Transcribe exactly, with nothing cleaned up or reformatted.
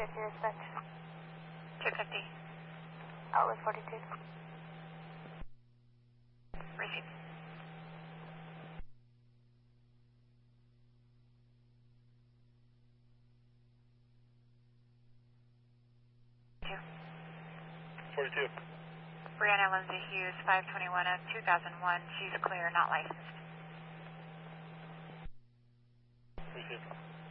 fifty dispatch. two fifty. Outlet forty-two. Receive. Two. forty-two. Brianna Lindsay Hughes, five twenty-one of two thousand one. She's clear, not licensed. Receive.